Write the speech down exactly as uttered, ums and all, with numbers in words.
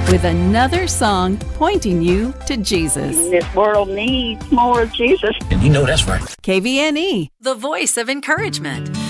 with another song pointing you to Jesus. This world needs more of Jesus. And you know that's right. K V N E, The voice of encouragement.